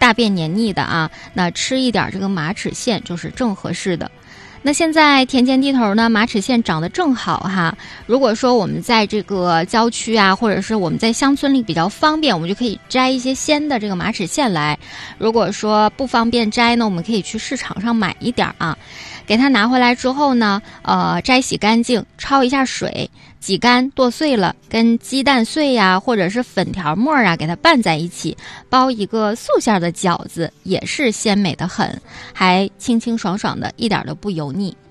大便黏腻的啊，那吃一点这个马齿苋就是正合适的。那现在田间地头呢，马齿苋长得正好哈。如果说我们在这个郊区啊，或者是我们在乡村里比较方便，我们就可以摘一些鲜的这个马齿苋来。如果说不方便摘呢，我们可以去市场上买一点啊。给它拿回来之后呢，摘洗干净，焯一下水，挤干剁碎了，跟鸡蛋碎呀，或者是粉条末啊，给它拌在一起，包一个素馅的饺子，也是鲜美的很，还清清爽爽的，一点都不油腻。